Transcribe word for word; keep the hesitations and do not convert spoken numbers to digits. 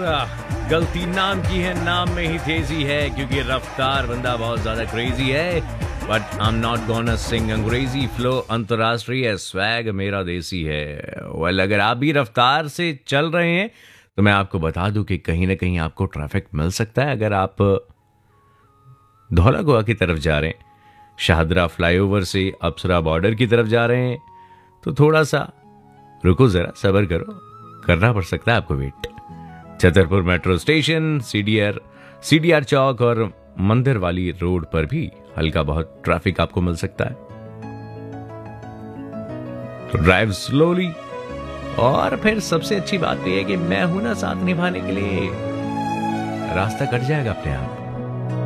आह, गलती नाम की है, नाम में ही तेजी है, क्योंकि रफ्तार बंदा बहुत ज्यादा क्रेजी है। But I am not gonna सिंग अंग्रेजी, फ्लो अंतरराष्ट्रीय, स्वैग मेरा देसी है। वेल, अगर आप भी रफ्तार से चल रहे हैं तो मैं आपको बता दूं कि कहीं ना कहीं आपको ट्रैफिक मिल सकता है। अगर आप धौला गोवा की तरफ जा रहे हैं, शाहदरा फ्लाईओवर से अप्सरा बॉर्डर की तरफ जा रहे हैं, तो थोड़ा सा रुको, जरा सब्र करो, करना पड़ सकता है आपको wait. Chhatarpur metro station, CDR CDR चौक और मंदिर वाली रोड पर भी हल्का बहुत ट्रैफिक आपको मिल सकता है। तो ड्राइव स्लोली, और फिर सबसे अच्छी बात तो यह है कि मैं हूं ना साथ निभाने के लिए, रास्ता कट जाएगा अपने आप।